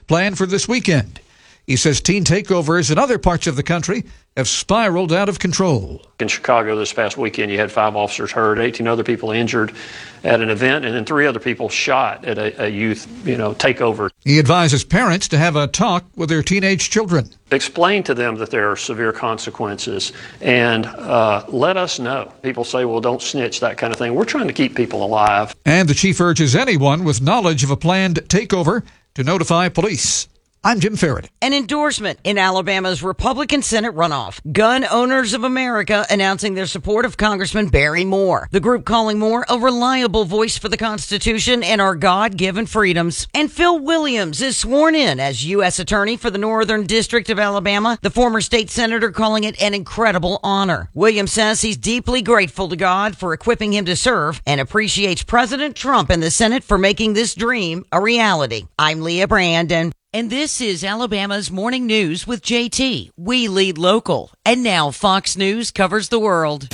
planned for this weekend. He says teen takeovers in other parts of the country have spiraled out of control. In Chicago this past weekend, you had 5 officers hurt, 18 other people injured at an event, and then 3 other people shot at a youth, takeover. He advises parents to have a talk with their teenage children. Explain to them that there are severe consequences and let us know. People say, well, don't snitch, that kind of thing. We're trying to keep people alive. And the chief urges anyone with knowledge of a planned takeover to notify police. I'm Jim Farrett. An endorsement in Alabama's Republican Senate runoff. Gun Owners of America announcing their support of Congressman Barry Moore. The group calling Moore a reliable voice for the Constitution and our God-given freedoms. And Phil Williams is sworn in as U.S. Attorney for the Northern District of Alabama. The former state senator calling it an incredible honor. Williams says he's deeply grateful to God for equipping him to serve and appreciates President Trump and the Senate for making this dream a reality. I'm Leah Brandon. And this is Alabama's Morning News with JT. We lead local. And now Fox News covers the world.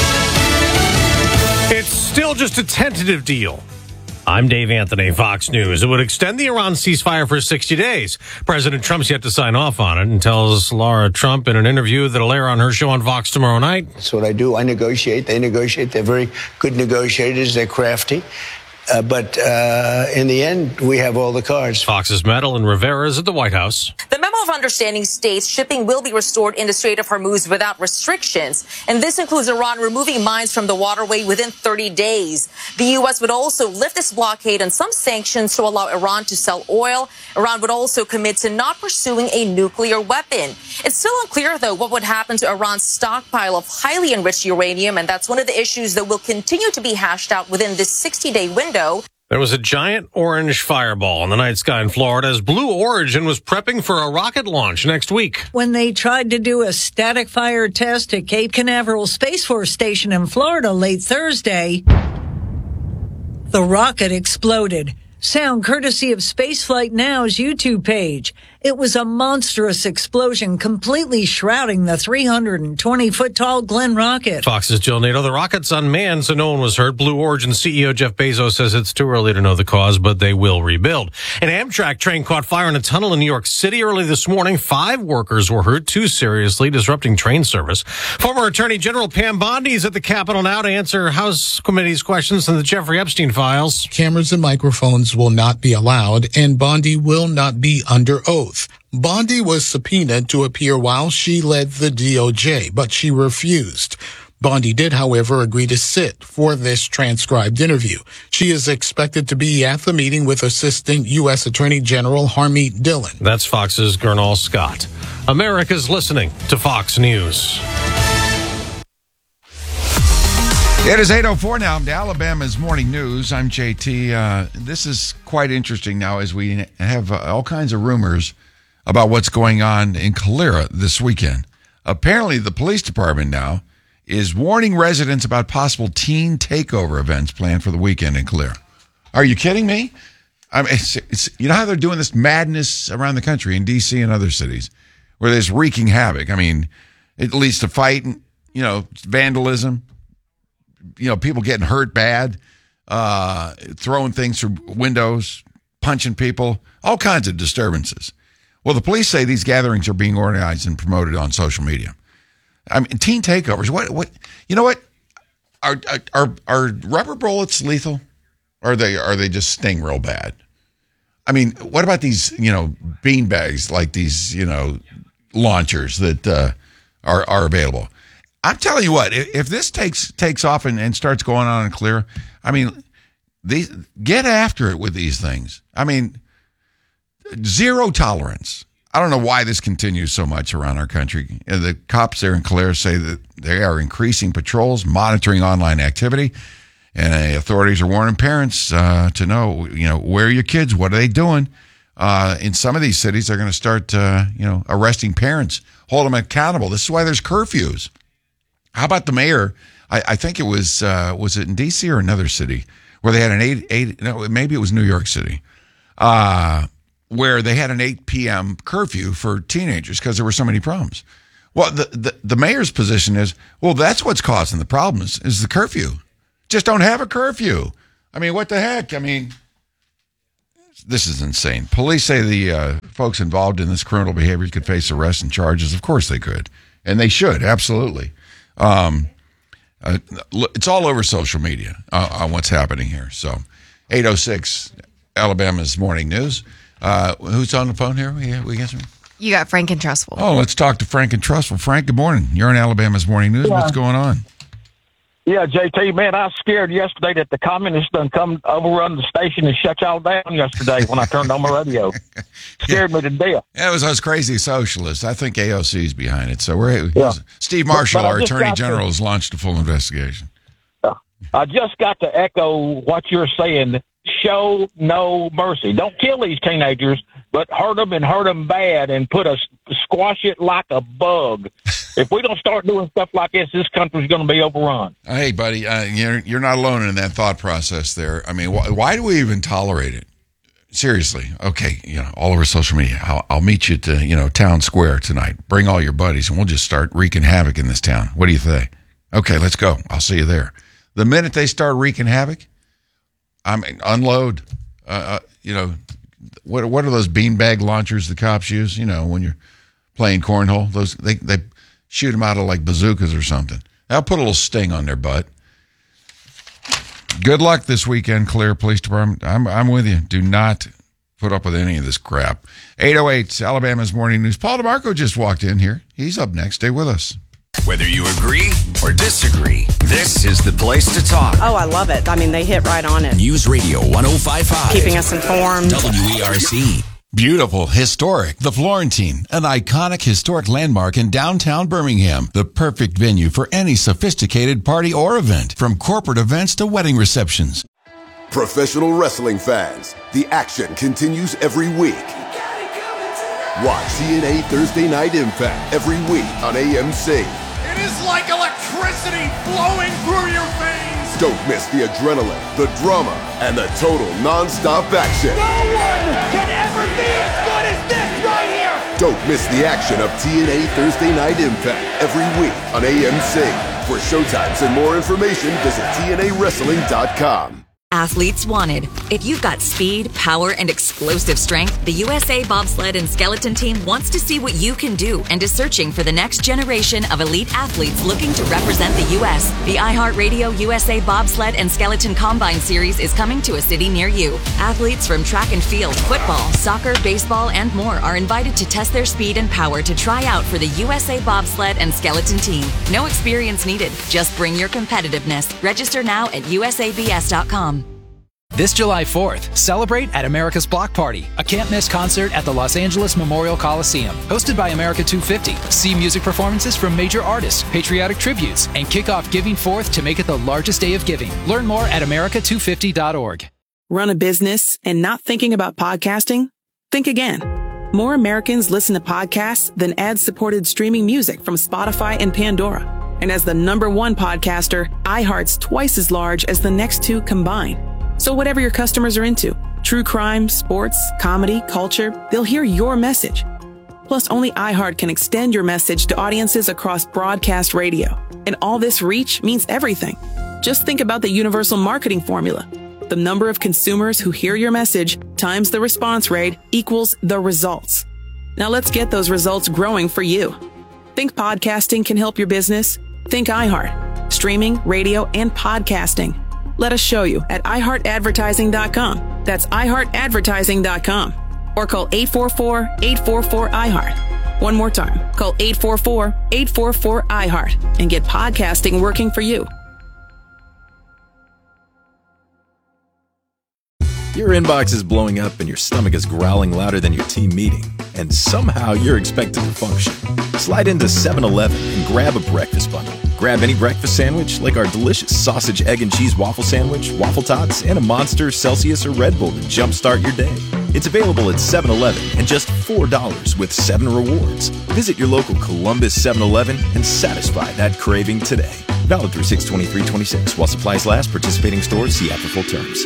It's still just a tentative deal. I'm Dave Anthony, Fox News. It would extend the Iran ceasefire for 60 days. President Trump's yet to sign off on it and tells Laura Trump in an interview that'll air on her show on Fox tomorrow night. That's what I do. I negotiate. They negotiate. They're very good negotiators. They're crafty. But in the end, we have all the cards. Fox's Medal and Rivera's at the White House. The memo of understanding states shipping will be restored in the Strait of Hormuz without restrictions. And this includes Iran removing mines from the waterway within 30 days. The U.S. would also lift its blockade on some sanctions to allow Iran to sell oil. Iran would also commit to not pursuing a nuclear weapon. It's still unclear, though, what would happen to Iran's stockpile of highly enriched uranium. And that's one of the issues that will continue to be hashed out within this 60-day window. There was a giant orange fireball in the night sky in Florida as Blue Origin was prepping for a rocket launch next week. When they tried to do a static fire test at Cape Canaveral Space Force Station in Florida late Thursday, the rocket exploded. Sound courtesy of Spaceflight Now's YouTube page. It was a monstrous explosion completely shrouding the 320-foot-tall Glenn rocket. Fox's Jill Nato. The rocket's unmanned, so no one was hurt. Blue Origin CEO Jeff Bezos says it's too early to know the cause, but they will rebuild. An Amtrak train caught fire in a tunnel in New York City early this morning. 5 workers were hurt, 2 seriously, disrupting train service. Former Attorney General Pam Bondi is at the Capitol now to answer House Committee's questions on the Jeffrey Epstein files. Cameras and microphones will not be allowed, and Bondi will not be under oath. Bondi was subpoenaed to appear while she led the DOJ, but she refused. Bondi did, however, agree to sit for this transcribed interview. She is expected to be at the meeting with Assistant U.S. Attorney General Harmeet Dillon. That's Fox's Gernal Scott. America's listening to Fox News. It is 8:04 now. Alabama's Morning News. I'm JT. This is quite interesting now as we have all kinds of rumors about what's going on in Calera this weekend. Apparently, the police department now is warning residents about possible teen takeover events planned for the weekend in Calera. Are you kidding me? I mean, it's you know how they're doing this madness around the country in D.C. and other cities where there's wreaking havoc. I mean, it leads to fighting, vandalism. People getting hurt bad, throwing things through windows, punching people, all kinds of disturbances. Well, the police say these gatherings are being organized and promoted on social media. I mean, teen takeovers. What? You know what? Are rubber bullets lethal? Or are they just sting real bad? I mean, what about these, bean bags like these, launchers that are available? I'm telling you what, if this takes off and starts going on in Calera, I mean, get after it with these things. I mean, zero tolerance. I don't know why this continues so much around our country. The cops there in Calera say that they are increasing patrols, monitoring online activity, and authorities are warning parents to know, where are your kids? What are they doing? In some of these cities, they're going to start, arresting parents, hold them accountable. This is why there's curfews. How about the mayor? I think it was it in D.C. or another city where they had an maybe it was New York City, where they had an 8 p.m. curfew for teenagers because there were so many problems. Well, the mayor's position is, well, that's what's causing the problems is the curfew. Just don't have a curfew. I mean, what the heck? I mean, This is insane. Police say the folks involved in this criminal behavior could face arrest and charges. Of course they could. And they should, absolutely. It's all over social media on what's happening here. So, 8:06, Alabama's Morning News. Who's on the phone here? We got some? You got Frank and Trustful. Oh, let's talk to Frank and Trustful. Frank, good morning. You're on Alabama's Morning News. Yeah. What's going on? Yeah, JT, man, I was scared yesterday that the communists done come overrun the station and shut y'all down yesterday when I turned on my radio. Scared me to death. Yeah, it was those crazy socialists. I think AOC's behind it. So Steve Marshall, But our Attorney General, has launched a full investigation. I just got to echo what you're saying. Show no mercy. Don't kill these teenagers, but hurt them bad and squash it like a bug. If we don't start doing stuff like this country's going to be overrun. Hey, buddy, you're not alone in that thought process there. I mean, why do we even tolerate it? Seriously. Okay, all over social media. I'll meet you at, Town Square tonight. Bring all your buddies, and we'll just start wreaking havoc in this town. What do you think? Okay, let's go. I'll see you there. The minute they start wreaking havoc, unload. What are those beanbag launchers the cops use? When you're playing cornhole, those they shoot them out of like bazookas or something. That'll put a little sting on their butt. Good luck this weekend, Clear Police Department. I'm with you. Do not put up with any of this crap. 8:08, Alabama's Morning News. Paul DeMarco just walked in here. He's up next. Stay with us. Whether you agree or disagree, this is the place to talk. Oh, I love it. I mean, they hit right on it. News Radio 105.5. Keeping us informed. WERC. Beautiful, historic, the Florentine, an iconic historic landmark in downtown Birmingham. The perfect venue for any sophisticated party or event, from corporate events to wedding receptions. Professional wrestling fans, the action continues every week. Watch TNA Thursday Night Impact every week on AMC. It is like electricity flowing through your veins. Don't miss the adrenaline, the drama, and the total non-stop action. No one can ever be as good as this right here. Don't miss the action of TNA Thursday Night Impact every week on AMC. For showtimes and more information, visit TNAWrestling.com. Athletes wanted. If you've got speed, power, and explosive strength, the USA Bobsled and Skeleton Team wants to see what you can do and is searching for the next generation of elite athletes looking to represent the U.S. The iHeartRadio USA Bobsled and Skeleton Combine Series is coming to a city near you. Athletes from track and field, football, soccer, baseball, and more are invited to test their speed and power to try out for the USA Bobsled and Skeleton Team. No experience needed. Just bring your competitiveness. Register now at usabs.com. This July 4th, celebrate at America's Block Party, a can't-miss concert at the Los Angeles Memorial Coliseum. Hosted by America 250, see music performances from major artists, patriotic tributes, and kick off Giving Forth to make it the largest day of giving. Learn more at america250.org. Run a business and not thinking about podcasting? Think again. More Americans listen to podcasts than ad-supported streaming music from Spotify and Pandora. And as the #1 podcaster, iHeart's twice as large as the next two combined. So whatever your customers are into, true crime, sports, comedy, culture, they'll hear your message. Plus, only iHeart can extend your message to audiences across broadcast radio. And all this reach means everything. Just think about the universal marketing formula. The number of consumers who hear your message times the response rate equals the results. Now let's get those results growing for you. Think podcasting can help your business? Think iHeart. Streaming, radio, and podcasting. Let us show you at iHeartAdvertising.com. That's iHeartAdvertising.com. Or call 844-844-iHeart. One more time. Call 844-844-iHeart and get podcasting working for you. Your inbox is blowing up and your stomach is growling louder than your team meeting. And somehow you're expected to function. Slide into 7-Eleven and grab a breakfast bundle. Grab any breakfast sandwich like our delicious sausage, egg, and cheese waffle sandwich, waffle tots, and a Monster, Celsius, or Red Bull to jumpstart your day. It's available at 7-Eleven and just $4 with 7 rewards. Visit your local Columbus 7-Eleven and satisfy that craving today. Valid through 6/23/26 while supplies last. Participating stores see app for full terms.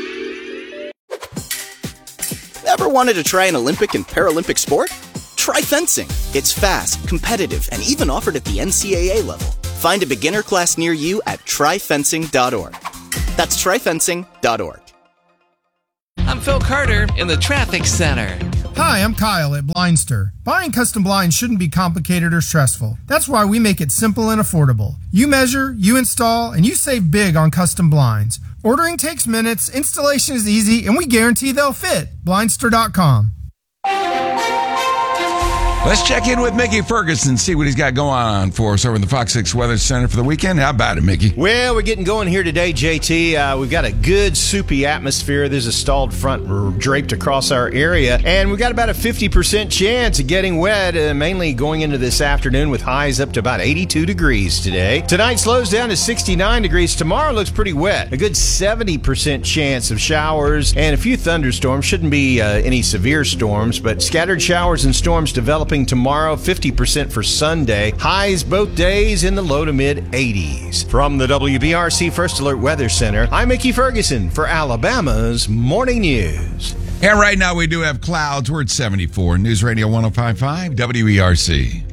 Ever wanted to try an Olympic and Paralympic sport? Try fencing. It's fast, competitive, and even offered at the NCAA level. Find a beginner class near you at tryfencing.org. That's tryfencing.org. I'm Phil Carter in the Traffic Center. Hi, I'm Kyle at Blindster. Buying custom blinds shouldn't be complicated or stressful. That's why we make it simple and affordable. You measure, you install, and you save big on custom blinds. Ordering takes minutes, installation is easy, and we guarantee they'll fit. Blindster.com. Let's check in with Mickey Ferguson, see what he's got going on for us over in the Fox 6 Weather Center for the weekend. How about it, Mickey? Well, we're getting going here today, JT. We've got a good soupy atmosphere. There's a stalled front draped across our area, and we've got about a 50% chance of getting wet, mainly going into this afternoon with highs up to about 82 degrees today. Tonight slows down to 69 degrees. Tomorrow looks pretty wet. A good 70% chance of showers and a few thunderstorms. Shouldn't be any severe storms, but scattered showers and storms developing tomorrow, 50% for Sunday. Highs both days in the low to mid 80s. From the WBRC First Alert Weather Center, I'm Mickey Ferguson for Alabama's Morning News. And right now we do have clouds. We're at 74. News Radio 105.5 WERC.